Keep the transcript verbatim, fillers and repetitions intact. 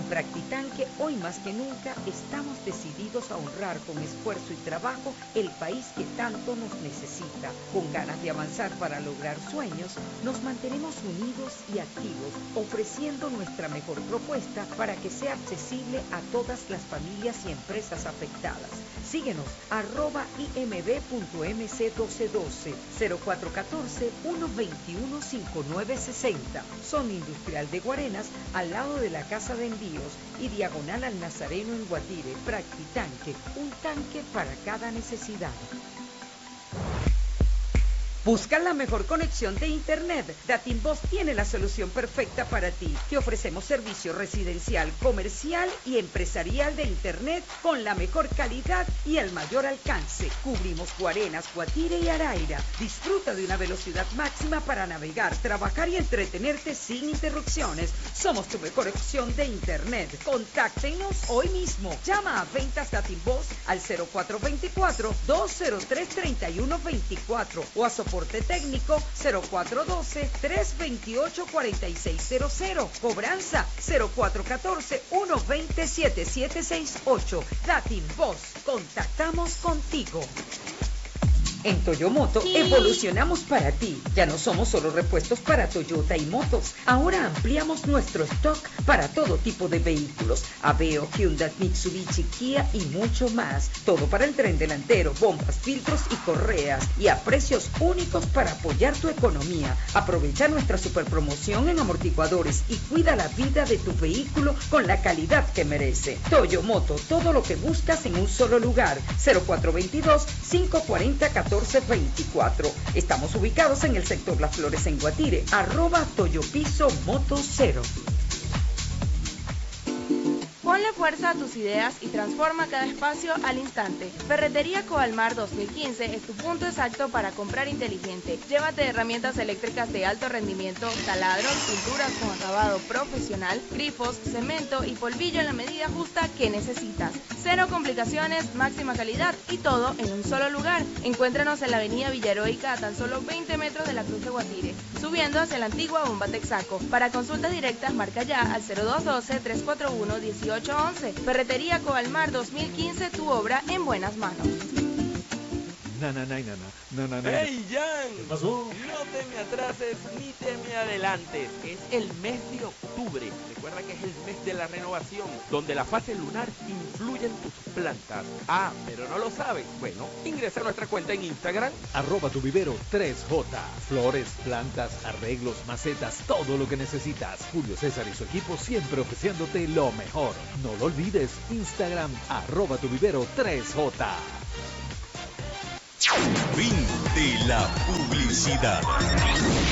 Practitanque, hoy más que nunca, estamos decididos a honrar con esfuerzo y trabajo el país que tanto nos necesita. Con ganas de avanzar para lograr sueños, nos mantenemos unidos y activos, ofreciendo nuestra mejor propuesta para que sea accesible a todas las familias y empresas afectadas. Síguenos, arroba imb punto mc doce doce, cero cuatro uno cuatro, uno dos uno, cinco nueve seis cero. Zona Industrial de Guarenas, al lado de la Casa de Envíos y diagonal al Nazareno en Guatire. Practitanque, un tanque para cada necesidad. Busca la mejor conexión de Internet. Datimvoz tiene la solución perfecta para ti. Te ofrecemos servicio residencial, comercial y empresarial de Internet con la mejor calidad y el mayor alcance. Cubrimos Guarenas, Guatire y Araira. Disfruta de una velocidad máxima para navegar, trabajar y entretenerte sin interrupciones. Somos tu mejor opción de Internet. Contáctenos hoy mismo. Llama a Ventas Datimvoz al cero cuatro dos cuatro, dos cero tres, tres uno dos cuatro o a soporte técnico cero cuatro uno dos, tres dos ocho, cuatro seis cero cero. Cobranza cero cuatro uno cuatro, uno dos cero, siete siete seis ocho. Datimvoz, contactamos contigo. En Toyomoto evolucionamos para ti. Ya no somos solo repuestos para Toyota y motos. Ahora ampliamos nuestro stock para todo tipo de vehículos. Aveo, Hyundai, Mitsubishi, Kia y mucho más. Todo para el tren delantero, bombas, filtros y correas. Y a precios únicos para apoyar tu economía. Aprovecha nuestra super promoción en amortiguadores y cuida la vida de tu vehículo con la calidad que merece. Toyomoto, todo lo que buscas en un solo lugar. cero cuatro dos dos, cinco cuatro cero, uno cuatro dos cuatro. Estamos ubicados en el sector Las Flores en Guatire, arroba Toyopiso Moto Cero. Ponle fuerza a tus ideas y transforma cada espacio al instante. Ferretería Coalmar dos mil quince es tu punto exacto para comprar inteligente. Llévate herramientas eléctricas de alto rendimiento, taladros, pinturas con acabado profesional, grifos, cemento y polvillo en la medida justa que necesitas. Cero complicaciones, máxima calidad y todo en un solo lugar. Encuéntranos en la avenida Villaheroica a tan solo veinte metros de la Cruz de Guatire, subiendo hacia la antigua bomba Texaco. Para consultas directas marca ya al cero dos uno dos, tres cuatro uno, uno ocho once. Ferretería Coalmar dos mil quince, tu obra en buenas manos. Nananay, nana, nananay. ¡Hey, Jan! ¿Qué pasó? No te me atrases ni te me adelantes. Es el mes de octubre. Recuerda que es el mes de la renovación, donde la fase lunar influye en tus plantas. Ah, pero no lo sabes. Bueno, ingresa a nuestra cuenta en Instagram. Arroba tu vivero tres J. Flores, plantas, arreglos, macetas, todo lo que necesitas. Julio César y su equipo siempre ofreciéndote lo mejor. No lo olvides, Instagram, arroba tu vivero tres J. Fin de la publicidad.